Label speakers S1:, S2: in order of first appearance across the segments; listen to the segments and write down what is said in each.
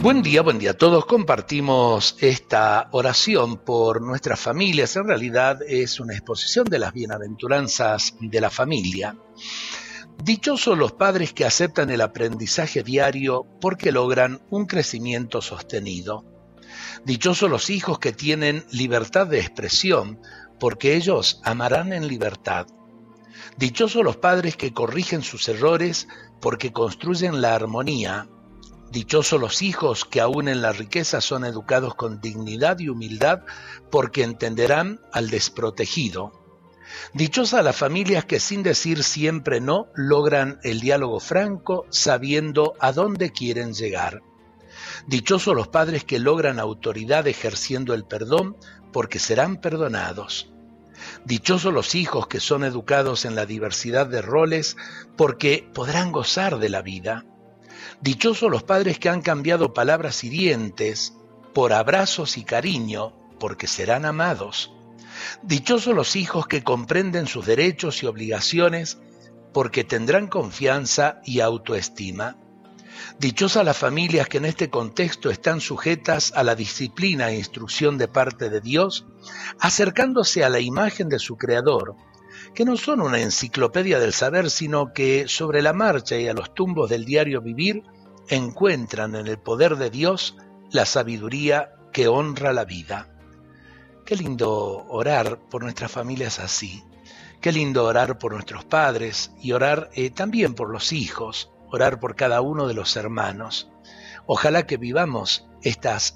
S1: Buen día a todos. Compartimos esta oración por nuestras familias. En realidad es una exposición de las bienaventuranzas de la familia. Dichosos los padres que aceptan el aprendizaje diario porque logran un crecimiento sostenido. Dichosos los hijos que tienen libertad de expresión porque ellos amarán en libertad. Dichosos los padres que corrigen sus errores porque construyen la armonía. Dichosos los hijos que aún en la riqueza son educados con dignidad y humildad porque entenderán al desprotegido. Dichosas las familias que sin decir siempre no logran el diálogo franco sabiendo a dónde quieren llegar. Dichosos los padres que logran autoridad ejerciendo el perdón porque serán perdonados. Dichosos los hijos que son educados en la diversidad de roles porque podrán gozar de la vida. Dichosos los padres que han cambiado palabras hirientes por abrazos y cariño, porque serán amados. Dichosos los hijos que comprenden sus derechos y obligaciones, porque tendrán confianza y autoestima. Dichosas las familias que en este contexto están sujetas a la disciplina e instrucción de parte de Dios, acercándose a la imagen de su Creador, que no son una enciclopedia del saber, sino que sobre la marcha y a los tumbos del diario vivir encuentran en el poder de Dios la sabiduría que honra la vida. Qué lindo orar por nuestras familias así, qué lindo orar por nuestros padres y orar también por los hijos, orar por cada uno de los hermanos. Ojalá que vivamos estas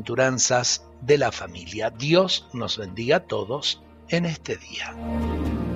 S1: bienaventuranzas de la familia. Dios nos bendiga a todos en este día.